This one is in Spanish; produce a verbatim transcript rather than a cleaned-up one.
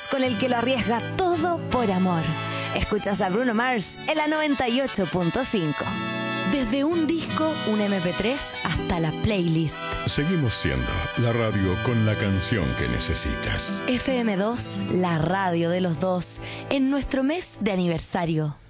con el que lo arriesga todo por amor. Escuchas a Bruno Mars en la noventa y ocho punto cinco. Desde un disco, un eme pe tres, hasta la playlist. Seguimos siendo la radio con la canción que necesitas. F M dos, la radio de los dos, en nuestro mes de aniversario.